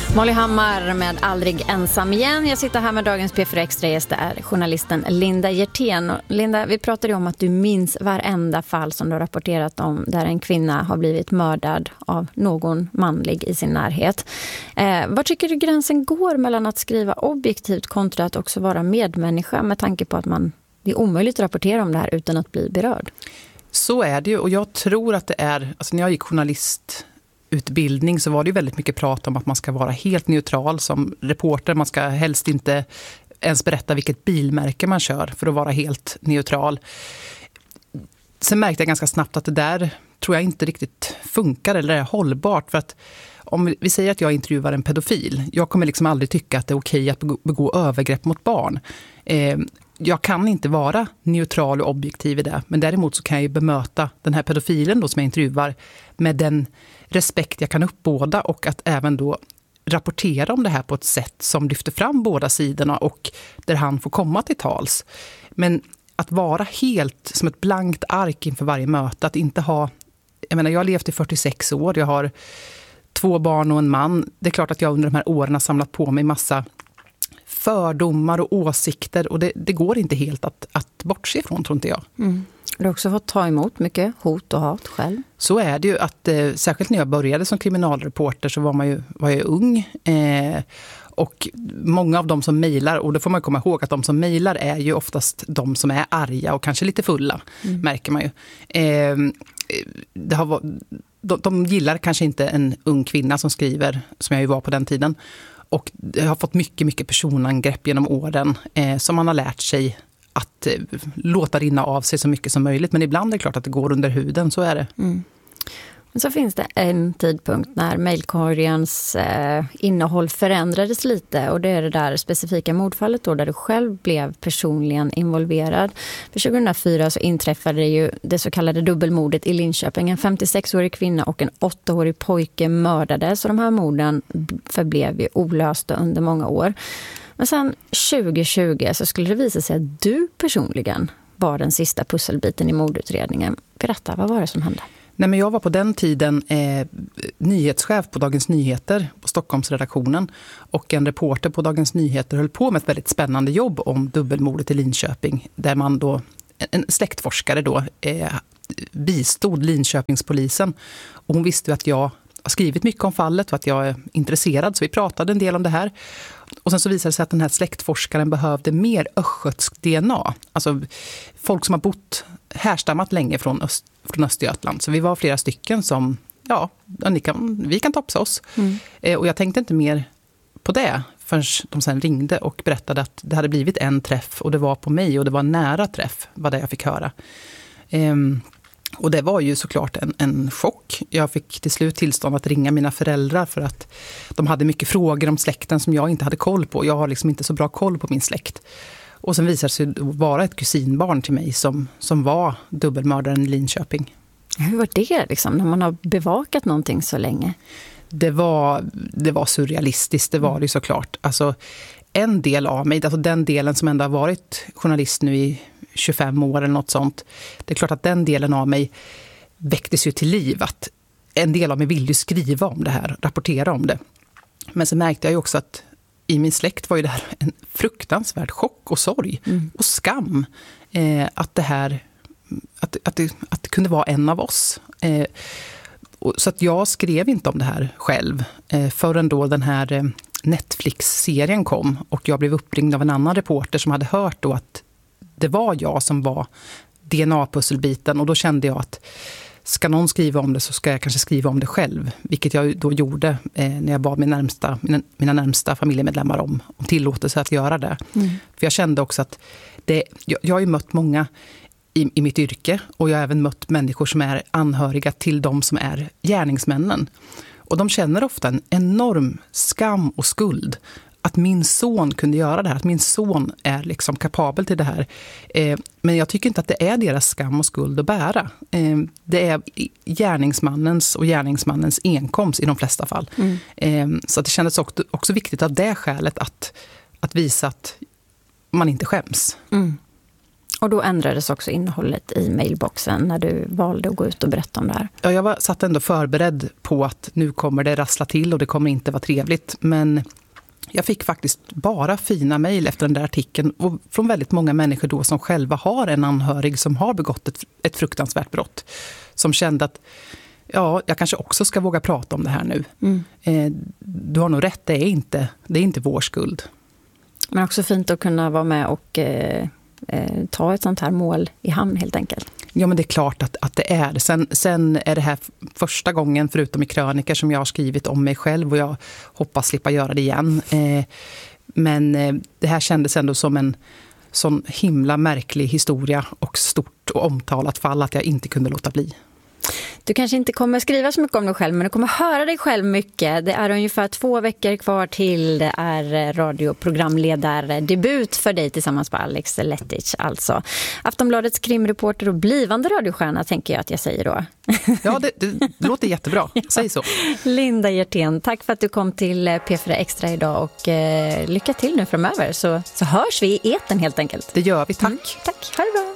Molly Hammar med Aldrig ensam igen. Jag sitter här med dagens P4 Extra-gäst. Det är journalisten Linda Hjertén. Linda, vi pratade om att du minns varenda fall som du har rapporterat om där en kvinna har blivit mördad av någon manlig i sin närhet. Var tycker du gränsen går mellan att skriva objektivt kontra att också vara medmänniska med tanke på att det är omöjligt att rapportera om det här utan att bli berörd? Så är det ju, och jag tror att det är, alltså när jag gick journalistutbildning så var det ju väldigt mycket prat om att man ska vara helt neutral som reporter. Man ska helst inte ens berätta vilket bilmärke man kör för att vara helt neutral. Sen märkte jag ganska snabbt att det där tror jag inte riktigt funkar eller är hållbart, för att om vi säger att jag intervjuar en pedofil, jag kommer liksom aldrig tycka att det är okej att begå övergrepp mot barn. Jag kan inte vara neutral och objektiv i det, men däremot så kan jag ju bemöta den här pedofilen då som jag intervjuar med den respekt jag kan uppbåda, och att även då rapportera om det här på ett sätt som lyfter fram båda sidorna och där han får komma till tals. Men att vara helt som ett blankt ark inför varje möte, att inte ha, jag har levt i 46 år, jag har 2 barn och en man. Det är klart att jag under de här åren har samlat på mig massa fördomar och åsikter, och det går inte helt att bortse ifrån, tror inte jag. Du har också fått ta emot mycket hot och hat själv. Så är det ju, att särskilt när jag började som kriminalreporter så var jag ung. Och många av de som mejlar, och då får man komma ihåg att de som mejlar är ju oftast de som är arga och kanske lite fulla, märker man ju. De gillar kanske inte en ung kvinna som skriver, som jag ju var på den tiden. Och jag har fått mycket, mycket personangrepp genom åren som man har lärt sig att låta rinna av sig så mycket som möjligt. Men ibland är det klart att det går under huden, så är det. Men så finns det en tidpunkt när mejlkorgens innehåll förändrades lite, och det är det där specifika mordfallet då, där du själv blev personligen involverad. För 2004 så inträffade ju det så kallade dubbelmordet i Linköping. En 56-årig kvinna och en 8-årig pojke mördades, och de här morden förblev ju olösta under många år. Men sen 2020 så skulle det visa sig att du personligen var den sista pusselbiten i mordutredningen. Berätta, vad var det som hände? Nej, men jag var på den tiden nyhetschef på Dagens Nyheter på Stockholmsredaktionen, och en reporter på Dagens Nyheter höll på med ett väldigt spännande jobb om dubbelmordet i Linköping, där man då, en släktforskare då, bistod Linköpingspolisen, och hon visste att jag har skrivit mycket om fallet och att jag är intresserad, så vi pratade en del om det här. Och sen så visade det sig att den här släktforskaren behövde mer östgötsk DNA, alltså folk som har härstammat länge från Östergötland. Så vi var flera stycken som, vi kan topsa oss. Och jag tänkte inte mer på det förrän de sen ringde och berättade att det hade blivit en träff, och det var på mig, och det var en nära träff, var det jag fick höra. Och det var ju såklart en chock. Jag fick till slut tillstånd att ringa mina föräldrar för att de hade mycket frågor om släkten som jag inte hade koll på. Jag har liksom inte så bra koll på min släkt. Och sen visade det sig vara ett kusinbarn till mig som var dubbelmördaren i Linköping. Hur var det liksom, när man har bevakat någonting så länge? Det var surrealistiskt, det var det såklart. Alltså en del av mig, alltså den delen som ändå har varit journalist nu i 25 år eller något sånt. Det är klart att den delen av mig väcktes ju till liv. Att en del av mig ville ju skriva om det här, rapportera om det. Men så märkte jag ju också att i min släkt var ju det här en fruktansvärd chock och sorg och skam. Att det här, att det kunde vara en av oss. Så att jag skrev inte om det här själv förrän då den här Netflix-serien kom, och jag blev uppringd av en annan reporter som hade hört då att det var jag som var DNA-pusselbiten, och då kände jag att ska någon skriva om det så ska jag kanske skriva om det själv, vilket jag då gjorde när jag bad mina närmsta familjemedlemmar om tillåtelse att göra det. För jag kände också att jag har ju mött många i mitt yrke, och jag har även mött människor som är anhöriga till de som är gärningsmännen. Och de känner ofta en enorm skam och skuld att min son kunde göra det här, att min son är liksom kapabel till det här. Men jag tycker inte att det är deras skam och skuld att bära. Det är gärningsmannens enkomst i de flesta fall. Så det kändes också viktigt av det skälet att visa att man inte skäms. Och då ändrades också innehållet i mailboxen när du valde att gå ut och berätta om det här? Ja, jag satt ändå förberedd på att nu kommer det rassla till och det kommer inte vara trevligt. Men jag fick faktiskt bara fina mejl efter den där artikeln och från väldigt många människor då som själva har en anhörig som har begått ett fruktansvärt brott. Som kände att ja, jag kanske också ska våga prata om det här nu. Du har nog rätt, det är inte vår skuld. Men också fint att kunna vara med och ta ett sånt här mål i hamn helt enkelt. Ja, men det är klart att det är. Sen är det här första gången, förutom i krönikor, som jag har skrivit om mig själv och jag hoppas slippa göra det igen. Men det här kändes ändå som en sån himla märklig historia och stort och omtalat fall att jag inte kunde låta bli. Du kanske inte kommer skriva så mycket om dig själv, men du kommer höra dig själv mycket. Det är ungefär 2 veckor kvar till det är radioprogramledardebut för dig tillsammans med Alex Lettich. Alltså Aftonbladets krimreporter och blivande radiostjärna, tänker jag att jag säger då. Ja, det låter jättebra. Säg så. Linda Hjertén, tack för att du kom till P4 Extra idag och lycka till nu framöver. Så hörs vi i etern helt enkelt. Det gör vi, tack. Tack, ha det bra.